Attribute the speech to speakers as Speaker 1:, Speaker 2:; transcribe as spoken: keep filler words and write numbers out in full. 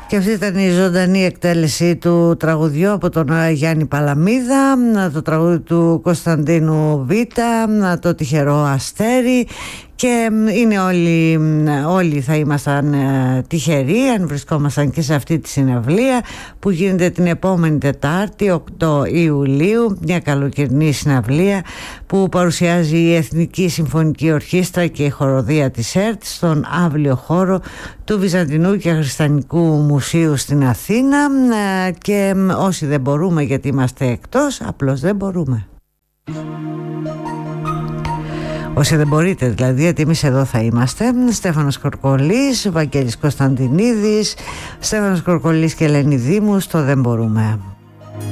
Speaker 1: Και αυτή ήταν η ζωντανή εκτέλεση του τραγουδιού από τον Γιάννη Παλαμίδα, το τραγούδι του Κωνσταντίνου Β, το τυχερό αστέρι. Και είναι όλοι, όλοι θα ήμασταν τυχεροί αν βρισκόμασταν και σε αυτή τη συναυλία που γίνεται την επόμενη Τετάρτη οκτώ Ιουλίου, μια καλοκαιρινή συναυλία που παρουσιάζει η Εθνική Συμφωνική Ορχήστρα και η Χοροδία της ΕΡΤ στον αύλιο χώρο του Βυζαντινού και Χριστιανικού Μουσείου στην Αθήνα. Και όσοι δεν μπορούμε, γιατί είμαστε εκτός, απλώς δεν μπορούμε. Όσοι δεν μπορείτε δηλαδή, γιατί εμείς εδώ θα είμαστε. Στέφανος Κορκολής, Βαγγέλης Κωνσταντινίδης, Στέφανος Κορκολής και Ελένη Δήμου στο Δεν Μπορούμε.